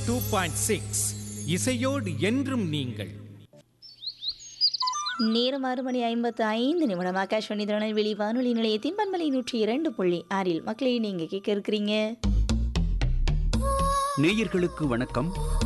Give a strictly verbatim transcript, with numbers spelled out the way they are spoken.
Two point six இசையோடு என்றும் நீங்கள். நேரம் ஆறு மணி ஐம்பத்து ஐந்து நிமிடம். ஆகாஷ்வாணி திருநெல்வேலி வானொலி நிலையத்தின் பண்பலை நூற்றி இரண்டு புள்ளி ஆறில் மக்களை நீங்க கேட்க இருக்கிறீங்க. நேயர்களுக்கு வணக்கம்.